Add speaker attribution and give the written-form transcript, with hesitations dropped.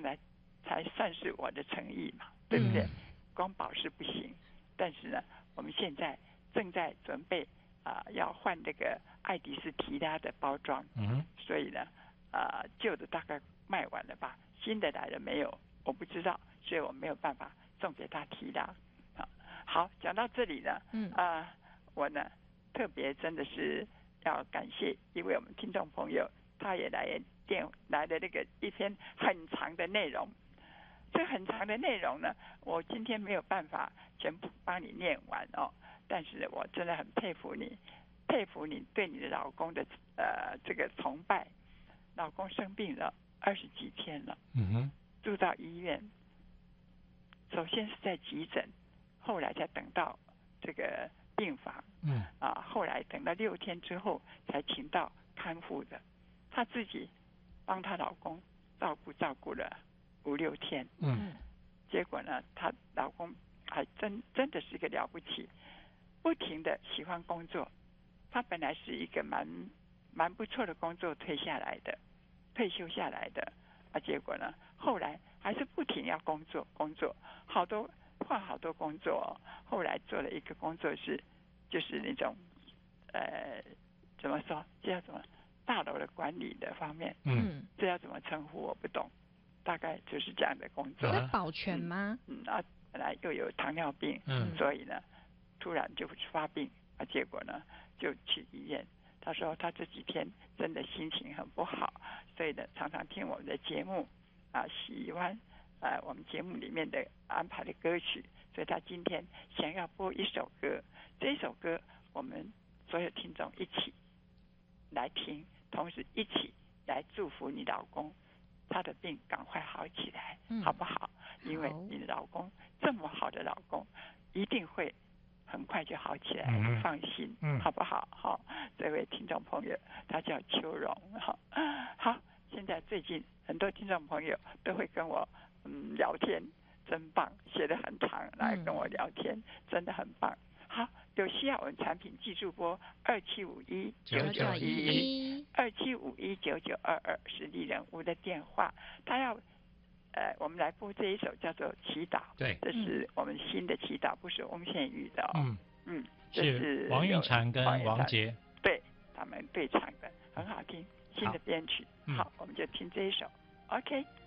Speaker 1: 样才算是我的诚意嘛，对不对？光保湿不行，但是呢，我们现在正在准备要换这个爱迪斯提拉的包装，所以呢，旧的大概卖完了吧，新的来了没有？我不知道，所以我没有办法送给他提拉。好，讲到这里呢，我呢特别真的是要感谢一位我们听众朋友，他也来的那个一篇很长的内容。这很长的内容呢，我今天没有办法全部帮你念完哦，但是我真的很佩服你对你的老公的这个崇拜。老公生病了20几天了，住到医院，首先是在急诊，后来才等到这个病房，后来等到6天之后才请到看护的，她自己帮她老公照顾了5、6天，结果呢，她老公还真的是一个了不起，不停的喜欢工作，他本来是一个蛮不错的工作退休下来的，结果呢，后来还是不停要工作，换好多工作，后来做了一个工作是就是那种怎么说，这叫什么大楼的管理的方面，这要怎么称呼我不懂，大概就是这样的工作。
Speaker 2: 是保全吗？
Speaker 1: 本来又有糖尿病，所以呢突然就发病，结果呢就去医院。他说他这几天真的心情很不好，所以呢常常听我们的节目喜欢我们节目里面的安排的歌曲，所以他今天想要播一首歌，这首歌我们所有听众一起来听，同时一起来祝福你老公他的病赶快好起来，好不好？因为你的老公这么好的老公一定会很快就好起来，放心，好不好？好，这位听众朋友他叫秋荣，好，现在最近很多听众朋友都会跟我聊天，真棒，写得很长来跟我聊天，真的很棒。好，有需要我们产品技术拨2751991127519922是丽人屋的电话，他要我们来播这一首叫做祈祷，
Speaker 3: 对，
Speaker 1: 这是我们新的祈祷，不是翁宪玉的这
Speaker 3: 是王韵婵跟王杰，
Speaker 1: 对，他们对唱的很好听，新的编曲。好，我们就听这一首 OK。